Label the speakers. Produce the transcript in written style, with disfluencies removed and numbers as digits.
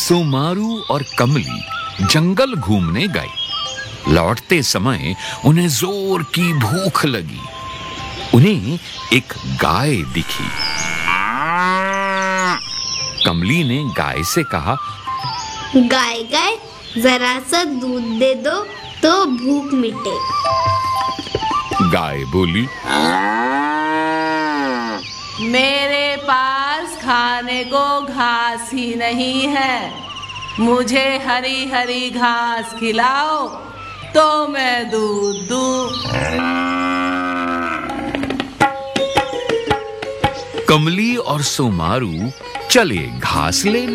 Speaker 1: सोमारू और कमली जंगल घूमने गए। लौटते समय उन्हें जोर की भूख लगी। उन्हें एक गाय दिखी। कमली ने गाय से कहा,
Speaker 2: गाय गाय, जरा सा दूध दे दो तो भूख मिटे।
Speaker 1: गाय बोली,
Speaker 3: मेरे पास खाने को घास ही नहीं है, मुझे हरी हरी घास खिलाओ तो मैं दूध दूं।
Speaker 1: कमली और सोमारू चले घास लेने।